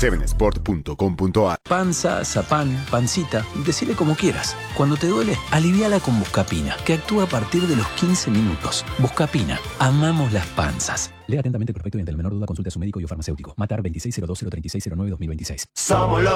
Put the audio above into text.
7sport.com.ar. Panza, zapán, pancita, decile como quieras. Cuando te duele, aliviala con Buscapina, que actúa a partir de los 15 minutos. Buscapina, amamos las panzas. Lea atentamente el prospecto y ante la menor duda consulte a su médico y o farmacéutico. Matar 2602-03609-2026. Somos los